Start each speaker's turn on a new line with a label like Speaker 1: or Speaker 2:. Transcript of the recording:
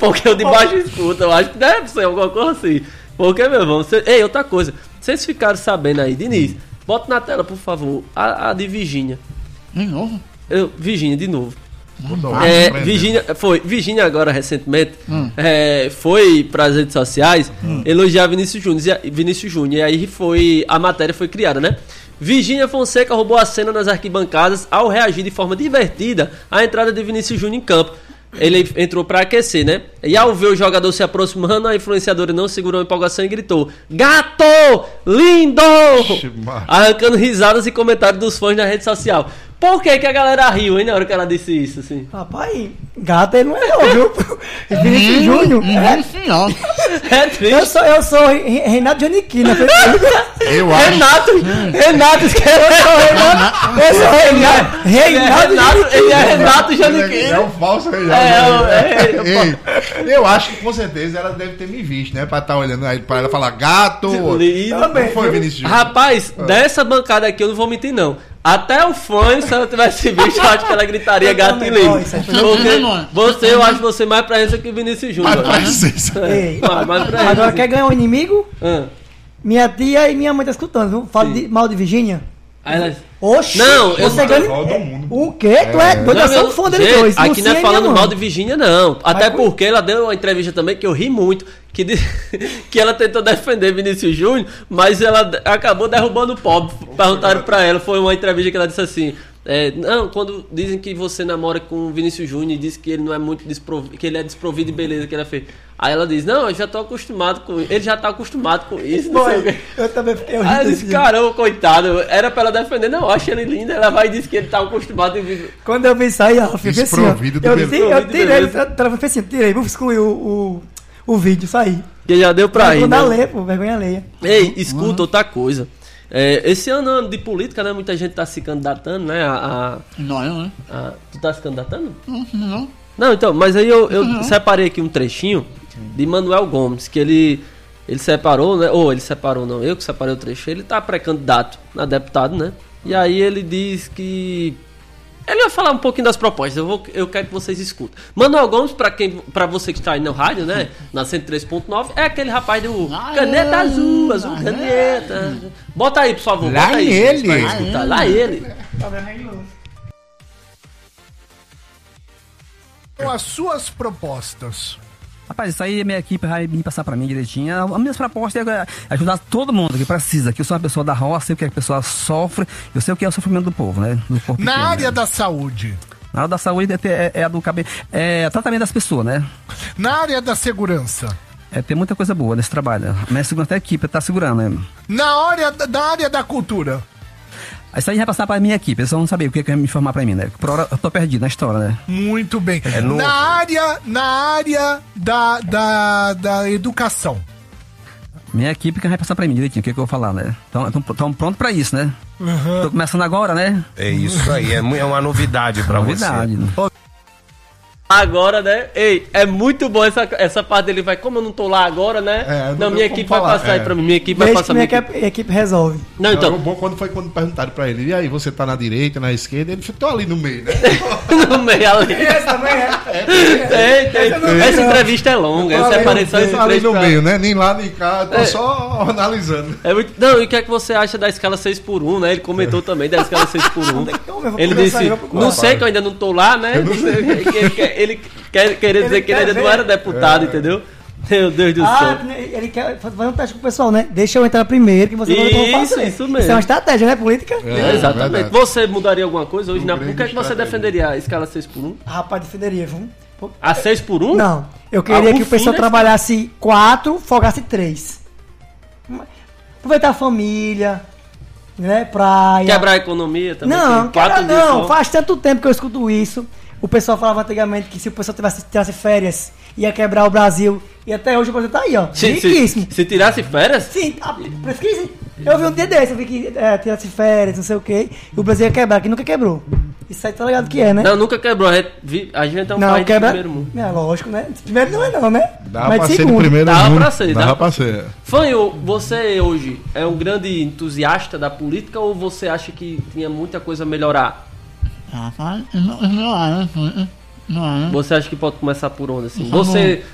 Speaker 1: porque o de baixo escuta. Eu acho que deve ser alguma coisa assim. Porque, meu irmão, ei, outra coisa. Vocês ficaram sabendo aí, Diniz, bota na tela, por favor, a de Virgínia.
Speaker 2: De novo?
Speaker 1: Virgínia, de novo. Virgínia agora, recentemente, foi para as redes sociais elogiar Vinícius Júnior. E aí a matéria foi criada, né? Virgínia Fonseca roubou a cena nas arquibancadas ao reagir de forma divertida à entrada de Vinícius Júnior em campo. Ele entrou para aquecer, né? E ao ver o jogador se aproximando, a influenciadora não segurou a empolgação e gritou: "Gato! Lindo!" Arrancando risadas e comentários dos fãs na rede social. Por que a galera riu, hein, na hora que ela disse isso, assim?
Speaker 3: Rapaz, gato ele não é não, viu? Vinícius Júnior. É triste. Eu sou Renato Giannichini.
Speaker 4: Eu acho.
Speaker 1: Renato,
Speaker 3: eu sou Renato.
Speaker 1: Ele é Renato Giannichini.
Speaker 4: É o falso Renato. Eu acho que com certeza ela deve ter me visto, né? Pra estar olhando aí, pra ela falar gato.
Speaker 1: Também.
Speaker 4: Foi Vinícius Júnior.
Speaker 1: Rapaz, dessa bancada aqui eu não vou mentir, não. Até o fã, se ela tivesse visto, eu acho que ela gritaria gato e lindo. Eu acho você mais presença que Vinícius Júnior.
Speaker 4: Mais presença.
Speaker 3: Agora quer ganhar um inimigo? Minha tia e minha mãe tá escutando, viu? Fala mal de Virgínia. Oxi,
Speaker 1: não, eu
Speaker 3: sei o quê? Tu é doido, eu sou fã dele dois.
Speaker 1: Aqui não é falando mal de Virgínia, não. Até porque ela deu uma entrevista também que eu ri muito, que ela tentou defender Vinícius Júnior, mas ela acabou derrubando o pobre. Perguntaram pra ela, foi uma entrevista que ela disse assim: não, quando dizem que você namora com o Vinícius Júnior e diz que ele não é muito desprovido, que ele é desprovido de beleza que ela fez. Aí ela diz: não, eu já tô acostumado com isso. Ele já tá acostumado com isso. Não sei o quê.
Speaker 3: Eu também fiquei
Speaker 1: horrível. Aí eu disse: caramba, coitado, era pra ela defender. Não, eu acho ele lindo. Ela vai e diz que ele tá acostumado em viver.
Speaker 3: Quando eu vi isso aí, ela fez assim: eu tirei, vou excluir o vídeo, saí.
Speaker 1: Que já deu pra ir, né?
Speaker 3: Vergonha alheia.
Speaker 1: Ei, escuta outra coisa. Esse ano de política, né? Muita gente tá se candidatando, né?
Speaker 2: Não,
Speaker 1: tu tá se candidatando?
Speaker 2: Não.
Speaker 1: Não, então, mas aí eu separei aqui um trechinho de Manuel Gomes, que ele separou, né? Ou ele separou, não, eu que separei o trecho. Ele tá pré-candidato a deputado, né? E aí ele diz que ele vai falar um pouquinho das propostas. Eu quero que vocês escutem. Manuel Gomes, pra você que está aí no rádio, né? Na 103.9, é aquele rapaz do caneta azul caneta. Bota aí, por favor.
Speaker 4: Lá ele.
Speaker 1: Lá ele.
Speaker 3: Tá vendo aí, Lúcio?
Speaker 5: As suas propostas.
Speaker 6: Rapaz, isso aí a minha equipe vai me passar pra mim direitinho. A minha proposta é ajudar todo mundo que precisa. Que eu sou uma pessoa da roça, sei o que a pessoa sofre, eu sei o que é o sofrimento do povo, né? Do povo pequeno,
Speaker 5: na área da saúde.
Speaker 6: Na área da saúde é a do cabelo. É tratamento das pessoas, né?
Speaker 5: Na área da segurança.
Speaker 6: Tem muita coisa boa nesse trabalho. A minha segurança equipe tá segurando, né?
Speaker 5: Na área da cultura.
Speaker 6: Isso aí vai passar pra minha equipe, eles vão saber o que é me informar pra mim, né? Por hora eu tô perdido na história, né?
Speaker 5: Muito bem. Na área da educação.
Speaker 6: Minha equipe que vai passar pra mim direitinho, o que eu vou falar, né? Então pronto pra isso, né? Tô começando agora, né?
Speaker 7: É isso aí, é uma novidade pra você.
Speaker 6: Né?
Speaker 1: Agora, né? Ei, é muito bom essa parte dele. Vai, como eu não tô lá agora, né? Não, minha equipe vai passar aí pra mim. Minha equipe vai passar.
Speaker 3: Minha equipe resolve.
Speaker 4: Não, então. O bom quando perguntaram pra ele: e aí, você tá na direita, na esquerda? Ele ficou ali no meio, né?
Speaker 1: No meio ali.
Speaker 3: Essa também
Speaker 1: Essa entrevista é longa. Essa aparição esse
Speaker 4: ali no meio, né? Nem lá, nem cá. Tô só analisando.
Speaker 1: Não, e o que é que você acha da escala 6x1, né? Ele comentou também da escala 6x1. Ele disse: não sei que eu ainda não tô lá, né? Ele quer dizer que ele ainda não era deputado, entendeu? Meu Deus do céu.
Speaker 3: Ele quer fazer um teste com o pessoal, né? Deixa eu entrar primeiro, que você vai fazer.
Speaker 1: Isso mesmo.
Speaker 3: Isso é uma estratégia, né? Política?
Speaker 1: Exatamente. Verdade. Você mudaria alguma coisa hoje? Por que é que você defenderia a escala 6x1?
Speaker 3: Rapaz, defenderia, viu?
Speaker 1: A 6x1?
Speaker 3: Não. Eu queria que o pessoal trabalhasse 4, folgasse 3. Aproveitar a família, né? Praia.
Speaker 1: Quebrar a economia também.
Speaker 3: Não, faz tanto tempo que eu escuto isso. O pessoal falava antigamente que se o pessoal tirasse férias, ia quebrar o Brasil. E até hoje o Brasil tá aí, ó.
Speaker 1: Se tirasse férias?
Speaker 3: Sim, pesquise. Eu vi um dia desse, eu vi que tirasse férias, não sei o quê. E o Brasil ia quebrar, que nunca quebrou. Isso aí tá ligado que é, né?
Speaker 1: Não, nunca quebrou. A gente é um país de primeiro mundo.
Speaker 3: É, lógico, né? Primeiro não é não, né?
Speaker 4: Dava pra ser de primeiro mundo. Dava pra ser.
Speaker 1: Fanho, você hoje é um grande entusiasta da política ou você acha que tinha muita coisa a melhorar?
Speaker 2: Não.
Speaker 1: Você acha que pode começar por onde, assim? Você